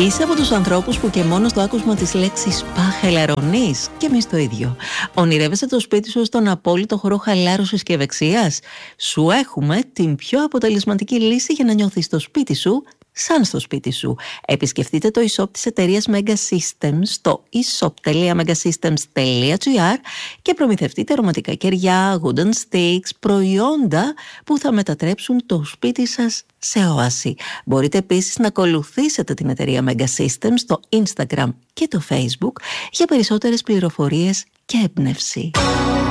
Είσαι από τους ανθρώπους που και μόνο στο άκουσμα της λέξης σπα χαλαρώνεις? Και εμείς το ίδιο. Ονειρεύεσαι το σπίτι σου στον απόλυτο χώρο χαλάρωσης και ευεξίας? Σου έχουμε την πιο αποτελεσματική λύση για να νιώθεις το σπίτι σου σαν στο σπίτι σου. Επισκεφτείτε το e-shop της εταιρείας Mega Systems στο e-shop.megasystems.gr και προμηθευτείτε αρωματικά κεριά, wooden sticks, προϊόντα που θα μετατρέψουν το σπίτι σας σε όαση. Μπορείτε επίσης να ακολουθήσετε την εταιρεία Mega Systems στο Instagram και το Facebook για περισσότερες πληροφορίες και έμπνευση.